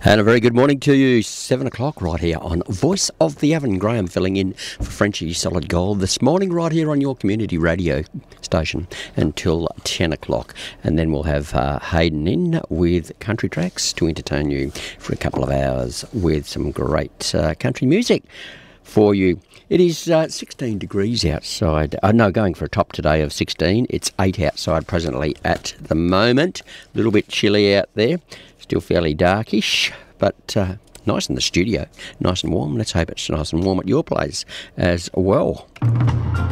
And a very good morning to you. 7 o'clock right here on Voice of the Oven. Graham filling in for Frenchie Solid Gold this morning right here on your community radio station until 10 o'clock. And then we'll have Hayden in with country tracks to entertain you for a couple of hours with some great country music for you. It is 16 degrees outside. Going for a top today of 16. It's 8 outside presently at the moment. A little bit chilly out there. Still fairly darkish, but nice in the studio. Nice and warm. Let's hope it's nice and warm at your place as well.